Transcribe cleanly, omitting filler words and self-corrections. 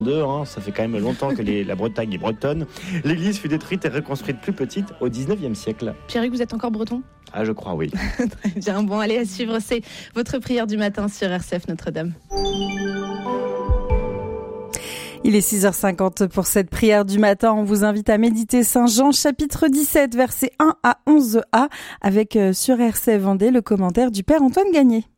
Ça fait quand même longtemps que la Bretagne est bretonne. L'église fut détruite et reconstruite plus petite au 19e siècle. Pierre-Hugues, vous êtes encore breton ? Ah, je crois, oui. Très bien, bon, allez à suivre, c'est votre prière du matin sur RCF Notre-Dame. Il est 6h50 pour cette prière du matin. On vous invite à méditer Saint Jean, chapitre 17, versets 1 à 11a, avec sur RCF Vendée le commentaire du Père Antoine Gagné.